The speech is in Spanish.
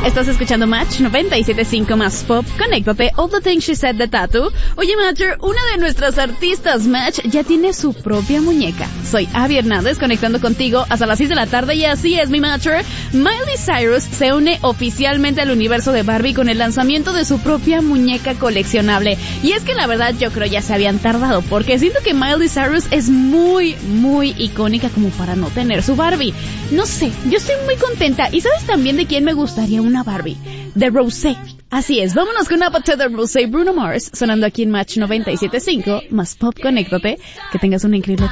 Estás escuchando Match 97.5 más Pop. Conéctate, All the Things She Said de Tattoo. Oye, Matcher, una de nuestras artistas Match ya tiene su propia muñeca. Soy Abby Hernández, conectando contigo hasta las 6 de la tarde y así es, mi Matcher. Miley Cyrus se une oficialmente al universo de Barbie con el lanzamiento de su propia muñeca coleccionable. Y es que la verdad yo creo ya se habían tardado, porque siento que Miley Cyrus es muy, muy icónica como para no tener su Barbie. No sé, yo estoy muy contenta. ¿Y sabes también de quién me gustaría una Barbie? De Rosé. Así es, vámonos con Up to the Rosé, Bruno Mars, sonando aquí en Match 97.5, más Pop. Conéctate, que tengas una increíble